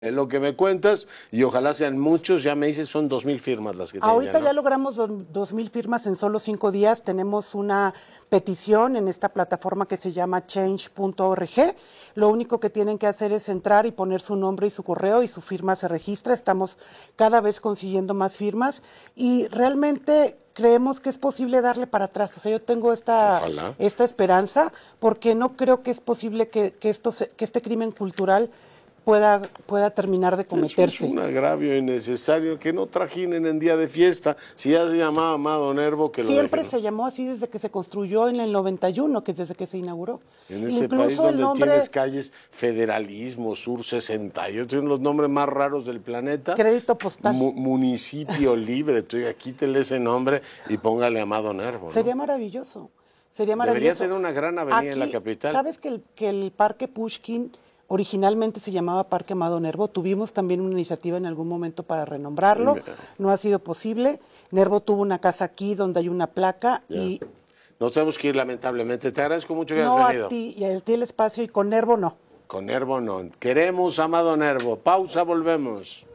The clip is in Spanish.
Es lo que me cuentas y ojalá sean muchos, ya me dices, son 2,000 firmas las que tienen. Ahorita ¿no? ya logramos 2,000 firmas en solo 5 días. Tenemos una petición en esta plataforma que se llama change.org. Lo único que tienen que hacer es entrar y poner su nombre y su correo y su firma se registra. Estamos cada vez consiguiendo más firmas y realmente creemos que es posible darle para atrás. O sea, yo tengo esta esperanza porque no creo que es posible que este crimen cultural pueda terminar de cometerse. Es un agravio innecesario que no trajinen en día de fiesta. Si ya se llamaba Amado Nervo, que Siempre lo dejen, ¿no? se llamó así desde que se construyó en el 91, que es desde que se inauguró. En este país donde tienes calles Federalismo, Sur 68, tienen los nombres más raros del planeta. Crédito postal. Municipio Libre, quítele ese nombre y póngale Amado Nervo, ¿no? Sería maravilloso. Sería Debería maravilloso. tener una gran avenida en la capital. ¿Sabes que el Parque Pushkin originalmente se llamaba Parque Amado Nervo? Tuvimos también una iniciativa en algún momento para renombrarlo, no ha sido posible. Nervo tuvo una casa aquí donde hay una placa y... Nos tenemos que ir lamentablemente. Te agradezco mucho que hayas venido. No, a ti, y a ti el espacio, y con Nervo no. Con Nervo no. Queremos Amado Nervo. Pausa, volvemos.